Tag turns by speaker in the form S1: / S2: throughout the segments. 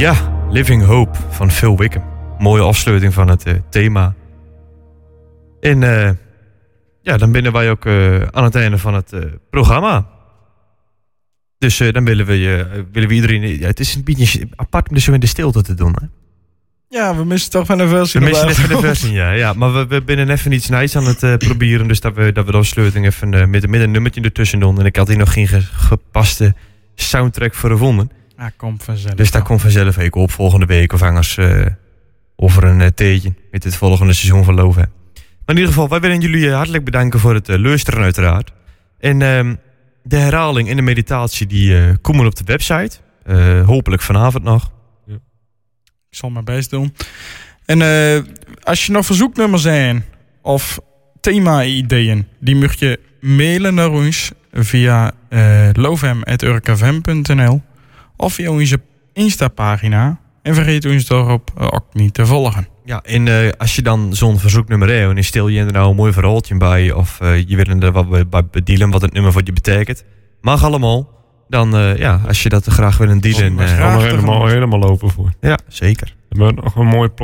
S1: Ja, Living Hope van Phil Wickham. Mooie afsluiting van het thema. En dan binnen wij ook aan het einde van het programma. Dus dan willen we iedereen... Ja, het is een beetje apart om dus zo in de stilte te doen, hè?
S2: Ja, we missen toch van de versie.
S1: We missen net van de versie, ja. Maar we binnen even iets nice aan het proberen. Dus dat we de afsluiting even met een nummertje ertussen doen. En ik had hier nog geen gepaste soundtrack voor gevonden.
S2: Ja, komt vanzelf.
S1: Dus dat komt vanzelf even op volgende week. Of anders over een theetje met het volgende seizoen van Love. Maar in ieder geval, wij willen jullie hartelijk bedanken voor het luisteren uiteraard. En de herhaling en de meditatie die komen op de website. Hopelijk vanavond nog.
S2: Ja. Ik zal mijn best doen. En als je nog verzoeknummers zijn of thema-ideeën, die mag je mailen naar ons via lovem@urkfm.nl of via onze Insta-pagina. En vergeet ons daarop ook niet te volgen.
S1: Ja, en als je dan zo'n verzoeknummer hebt en stel je er nou een mooi verhaaltje bij of je wil er wat bij bedealen wat het nummer voor je betekent, mag allemaal. Dan als je dat graag wil dealen.
S3: Daar gaan we helemaal open voor.
S1: Ja, zeker.
S3: We hebben nog een mooie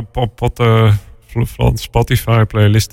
S3: Spotify playlist.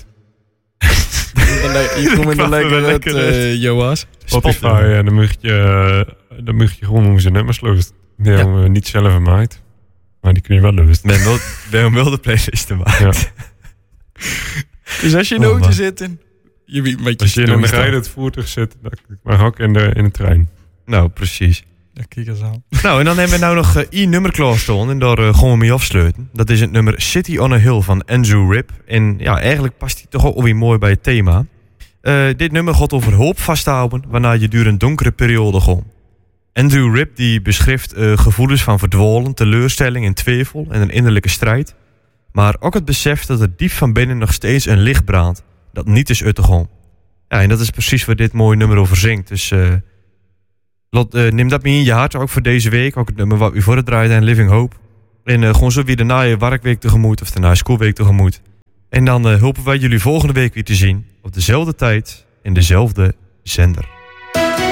S2: Hier komen we lekker uit, Joas.
S3: Spotify, en dan moet je gewoon onze nummers luisteren. Die hebben we niet zelf gemaakt. Maar die kun je wel luisteren.
S1: We hebben wel de playlist gemaakt. Ja.
S2: Dus als je in de auto zit en je weet wat je
S3: als je in een rijdend voertuig zit, dan mag ook in de trein.
S1: Nou, precies.
S2: Ja, kijk eens aan.
S1: Nou, en dan hebben we nou nog één nummer klaarstaan en daar gaan we mee afsluiten. Dat is het nummer City on a Hill van Andrew Ripp. En ja, eigenlijk past hij toch ook weer mooi bij het thema. Dit nummer gaat over hoop vasthouden waarna je door een donkere periode gaat. Andrew Ripp die beschrijft gevoelens van verdwalen, teleurstelling en twijfel en een innerlijke strijd. Maar ook het besef dat er diep van binnen nog steeds een licht brandt dat niet is uit te gaan. Ja, en dat is precies waar dit mooie nummer over zingt. Dus neem dat mee in je hart, ook voor deze week. Ook het nummer wat u voor het draaide en Living Hope. En gewoon zo weer de naaie werkweek tegemoet of de naaie schoolweek tegemoet. En dan hopen wij jullie volgende week weer te zien op dezelfde tijd in dezelfde zender.